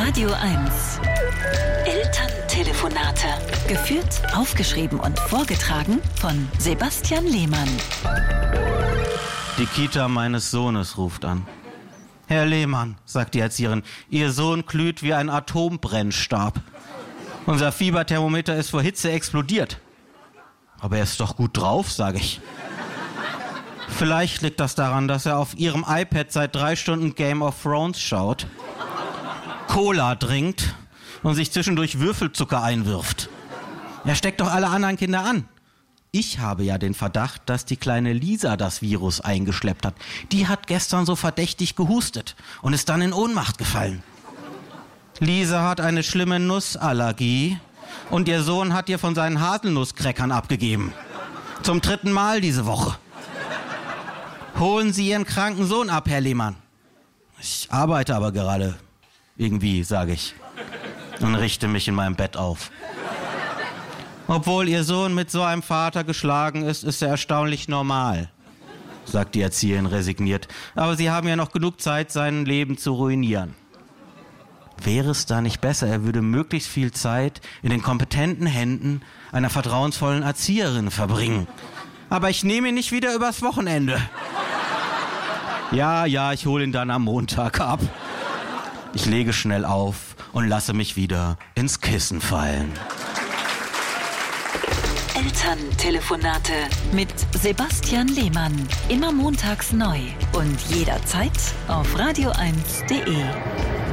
Radio 1. Elterntelefonate. Geführt, aufgeschrieben und vorgetragen von Sebastian Lehmann. Die Kita meines Sohnes ruft an. Herr Lehmann, sagt die Erzieherin, Ihr Sohn glüht wie ein Atombrennstab. Unser Fieberthermometer ist vor Hitze explodiert. Aber er ist doch gut drauf, sage ich. Vielleicht liegt das daran, dass er auf Ihrem iPad seit 3 Stunden Game of Thrones schaut, Cola trinkt und sich zwischendurch Würfelzucker einwirft. Er steckt doch alle anderen Kinder an. Ich habe ja den Verdacht, dass die kleine Lisa das Virus eingeschleppt hat. Die hat gestern so verdächtig gehustet und ist dann in Ohnmacht gefallen. Lisa hat eine schlimme Nussallergie und ihr Sohn hat ihr von seinen Haselnusskräckern abgegeben. Zum 3. Mal diese Woche. Holen Sie Ihren kranken Sohn ab, Herr Lehmann. Ich arbeite aber gerade. Irgendwie, sage ich. Und richte mich in meinem Bett auf. Obwohl Ihr Sohn mit so einem Vater geschlagen ist, ist er erstaunlich normal, sagt die Erzieherin resigniert. Aber Sie haben ja noch genug Zeit, sein Leben zu ruinieren. Wäre es da nicht besser, er würde möglichst viel Zeit in den kompetenten Händen einer vertrauensvollen Erzieherin verbringen? Aber ich nehme ihn nicht wieder übers Wochenende. Ja, ich hole ihn dann am Montag ab. Ich lege schnell auf und lasse mich wieder ins Kissen fallen. Elterntelefonate mit Sebastian Lehmann. Immer montags neu und jederzeit auf radio1.de.